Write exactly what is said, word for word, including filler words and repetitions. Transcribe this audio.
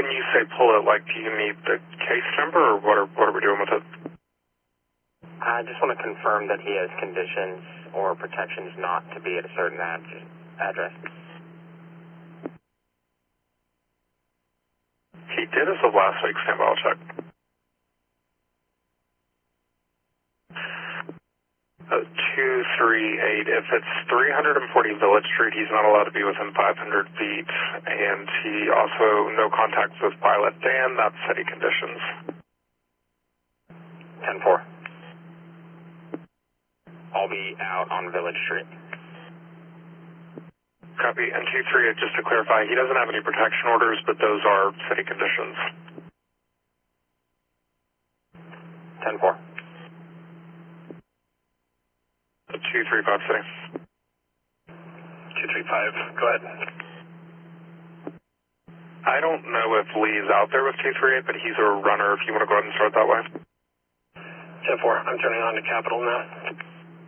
when you say pull it, like, do you need the case number, or what are, what are we doing with it? I just want to confirm that he has conditions or protections not to be at a certain ad address. He did as of last week, stand by, I'll check. Uh, two three eight, if it's three forty Village Street, he's not allowed to be within five hundred feet, and he also, no contact with Pilot Dan, that's city conditions. ten four. I'll be out on Village Street. Copy, and two three eight, just to clarify, he doesn't have any protection orders, but those are city conditions. ten four. two three five city. two three five, go ahead. I don't know if Lee's out there with two three eight, but he's a runner if you want to go ahead and start that way. ten four, I'm turning on to Capital now.